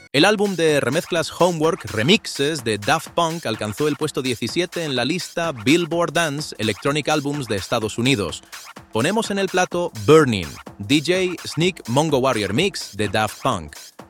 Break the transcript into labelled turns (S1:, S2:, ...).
S1: El álbum de remezclas Homework Remixes de Daft Punk alcanzó el puesto 17 en la lista Billboard Dance Electronic Albums de Estados Unidos. Ponemos en el plato Burning, DJ Sneak Mongo Warrior Mix de Daft Punk.